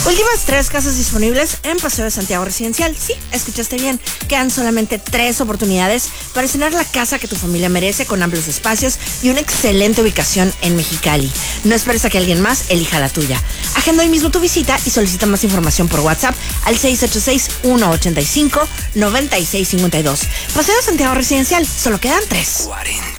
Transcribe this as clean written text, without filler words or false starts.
Últimas 3 casas disponibles en Paseo de Santiago Residencial. Sí, escuchaste bien. Quedan solamente 3 oportunidades para estrenar la casa que tu familia merece, con amplios espacios y una excelente ubicación en Mexicali. No esperes a que alguien más elija la tuya. Agenda hoy mismo tu visita y solicita más información por WhatsApp al 686-185-9652. Paseo de Santiago Residencial. Solo quedan 3.